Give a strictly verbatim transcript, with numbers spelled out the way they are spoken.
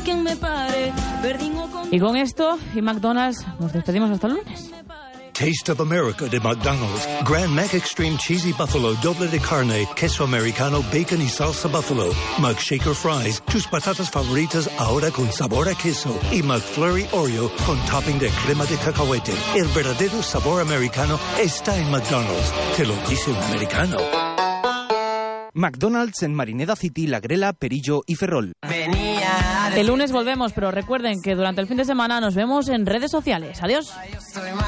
quien me pare. Y con esto y McDonald's nos despedimos hasta el lunes. Taste of America de McDonald's. Grand Mac Extreme Cheesy Buffalo, doble de carne, queso americano, bacon y salsa buffalo. McShaker Fries, tus patatas favoritas ahora con sabor a queso. Y McFlurry Oreo con topping de crema de cacahuete. El verdadero sabor americano está en McDonald's. Te lo dice un americano. McDonald's en Marineda City, La Grela, Perillo y Ferrol. El lunes volvemos, pero recuerden que durante el fin de semana nos vemos en redes sociales. Adiós.